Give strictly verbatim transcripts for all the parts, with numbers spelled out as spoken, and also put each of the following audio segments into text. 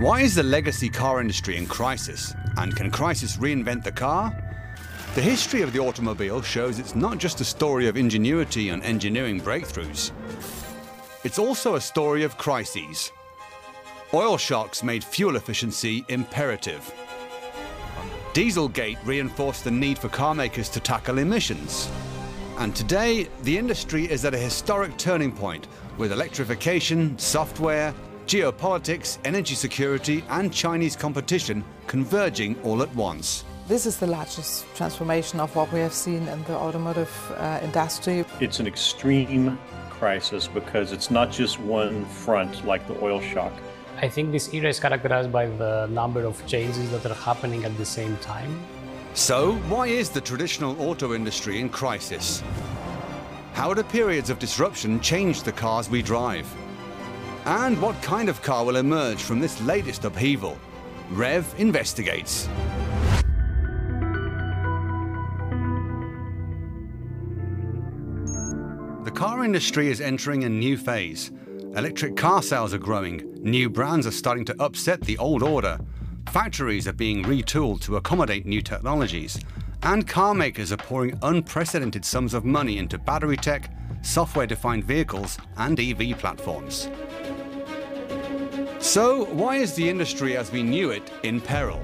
Why is the legacy car industry in crisis? And can crisis reinvent the car? The history of the automobile shows it's not just a story of ingenuity and engineering breakthroughs. It's also a story of crises. Oil shocks made fuel efficiency imperative. Dieselgate reinforced the need for car makers to tackle emissions. And today, the industry is at a historic turning point with electrification, software, geopolitics, energy security, and Chinese competition converging all at once. This is the largest transformation of what we have seen in the automotive uh, industry. It's an extreme crisis because it's not just one front like the oil shock. I think this era is characterized by the number of changes that are happening at the same time. So, why is the traditional auto industry in crisis? How do periods of disruption change the cars we drive? And what kind of car will emerge from this latest upheaval? Rev investigates. The car industry is entering a new phase. Electric car sales are growing, new brands are starting to upset the old order, factories are being retooled to accommodate new technologies, and car makers are pouring unprecedented sums of money into battery tech, software-defined vehicles, and E V platforms. So, why is the industry as we knew it in peril?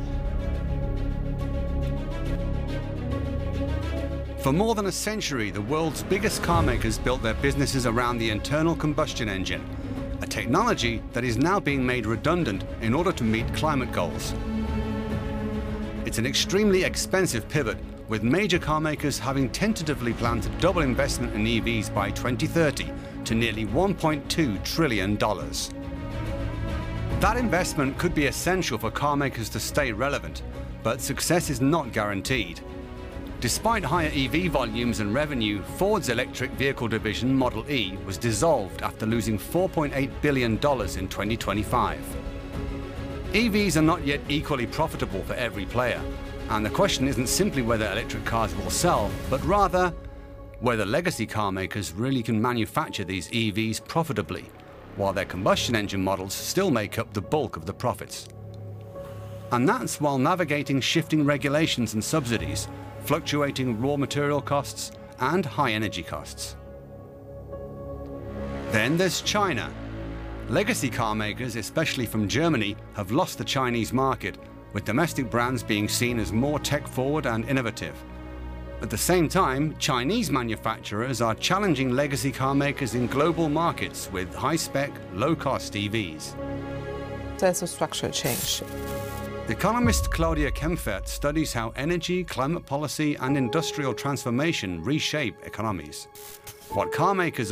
For more than a century, the world's biggest car makers built their businesses around the internal combustion engine, a technology that is now being made redundant in order to meet climate goals. It's an extremely expensive pivot, with major car makers having tentatively planned to double investment in E Vs by twenty thirty to nearly one point two trillion dollars. That investment could be essential for car makers to stay relevant, but success is not guaranteed. Despite higher E V volumes and revenue, Ford's electric vehicle division, Model E, was dissolved after losing four point eight billion dollars in twenty twenty-five. E Vs are not yet equally profitable for every player, and the question isn't simply whether electric cars will sell, but rather whether legacy car makers really can manufacture these E Vs profitably, while their combustion engine models still make up the bulk of the profits. And that's while navigating shifting regulations and subsidies, fluctuating raw material costs, and high energy costs. Then there's China. Legacy car makers, especially from Germany, have lost the Chinese market, with domestic brands being seen as more tech-forward and innovative. At the same time, Chinese manufacturers are challenging legacy car makers in global markets with high-spec, low-cost E Vs. There's a structural change. Economist Claudia Kempfert studies how energy, climate policy, and industrial transformation reshape economies. What car makers